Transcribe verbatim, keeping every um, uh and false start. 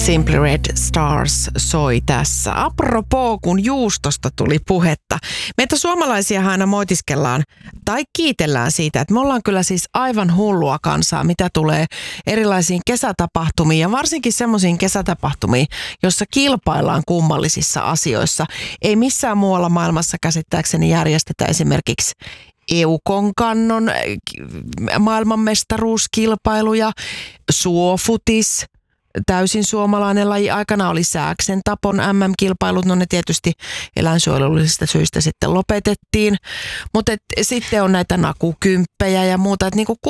Simply Red Stars soi tässä. Apropos, kun juustosta tuli puhetta. Meitä suomalaisia aina moitiskellaan tai kiitellään siitä, että me ollaan kyllä siis aivan hullua kansaa, mitä tulee erilaisiin kesätapahtumiin ja varsinkin semmoisiin kesätapahtumiin, jossa kilpaillaan kummallisissa asioissa. Ei missään muualla maailmassa käsittääkseni järjestetä esimerkiksi Eukon-kannon maailmanmestaruuskilpailuja, suofutis, täysin suomalainen laji. Aikana oli sääksen tapon äm äm-kilpailut, no ne tietysti eläinsuojelullisista syistä sitten lopetettiin. Mutta sitten on näitä nakukymppejä ja muuta, että niinku